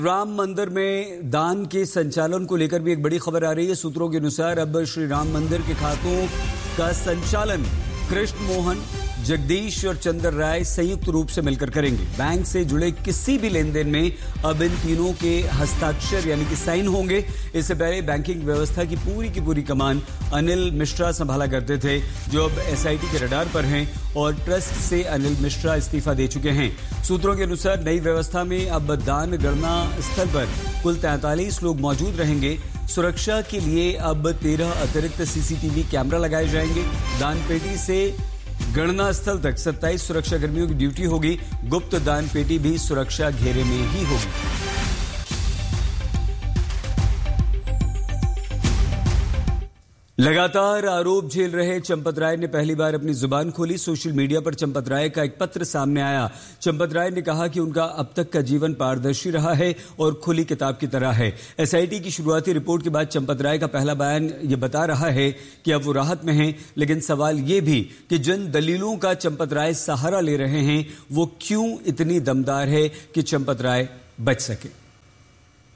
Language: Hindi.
राम मंदिर में दान के संचालन को लेकर भी एक बड़ी खबर आ रही है। सूत्रों के अनुसार अब श्री राम मंदिर के खातों का संचालन कृष्ण मोहन, जगदीश और चंद्र राय संयुक्त रूप से मिलकर करेंगे। बैंक से जुड़े किसी भी लेन देन में अब इन तीनों के हस्ताक्षर यानी कि साइन होंगे। इससे पहले बैंकिंग व्यवस्था की पूरी कमान अनिल मिश्रा संभाला करते थे, जो अब एसआईटी के रडार पर हैं और ट्रस्ट से अनिल मिश्रा इस्तीफा दे चुके हैं। सूत्रों के अनुसार नई व्यवस्था में अब दान गणना स्थल पर कुल 43 लोग मौजूद रहेंगे। सुरक्षा के लिए अब 13 अतिरिक्त सीसीटीवी कैमरा लगाए जाएंगे। दान पेटी से गणना स्थल तक 27 सुरक्षा कर्मियों की ड्यूटी होगी। गुप्त दान पेटी भी सुरक्षा घेरे में ही होगी। लगातार आरोप झेल रहे चंपत राय ने पहली बार अपनी जुबान खोली। सोशल मीडिया पर चंपत राय का एक पत्र सामने आया। चंपत राय ने कहा कि उनका अब तक का जीवन पारदर्शी रहा है और खुली किताब की तरह है। एसआईटी की शुरुआती रिपोर्ट के बाद चंपत राय का पहला बयान ये बता रहा है कि अब वो राहत में हैं, लेकिन सवाल ये भी कि जिन दलीलों का चंपत राय सहारा ले रहे हैं वो क्यों इतनी दमदार है कि चंपत राय बच सके।